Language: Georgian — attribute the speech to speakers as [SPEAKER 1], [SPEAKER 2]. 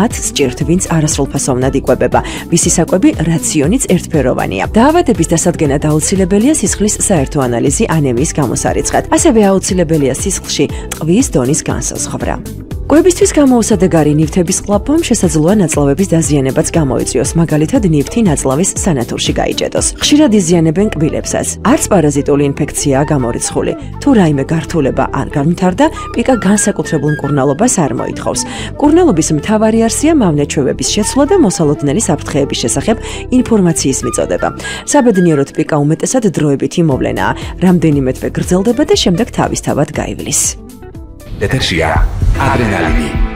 [SPEAKER 1] მათ სჭირთ, ვინც არასრულფასოვნად იკვებება. ვისი საკვები რაციონიც ერთფეროვანია. დაავადების დასადგენად აუცილებელია სისხლის საერთო ანალიზი ანემიის გამოსარიცხად. ასევე აუცილებელია სისხლში ტყვის დონის განსაზღვრა. კვებისთვის გამოუსადეგარი ნივთების ყლაპვამ შესაძლოა ნაწლავების დაზიანებაც გამოიწვიოს, მაგალითად ნივთი ნაწლავის სანათურში გაიჭედოს. ხშირად იზიანებენ კბილებსაც. არც პარაზიტული ინფექციაა გამორიცხული. თუ რაიმე გართულება არ განვითარდა, პიკა განსაკუთრებულ მკურნალობას არ მოითხოვს. მკურნალობის მთავარი არსია მავნეჩვევების შეცვლა და მოსალოდნელი საფრთხეების შესახებ ინფორმაციის მიწოდება. საბედნიეროდ პიკა უმეტესად დროებითი მოვლენაა, რამდენიმე თვე გრძელდება და შემდეგ თავისთავად გაივლის.
[SPEAKER 2] ეთერშია ადრენალინი.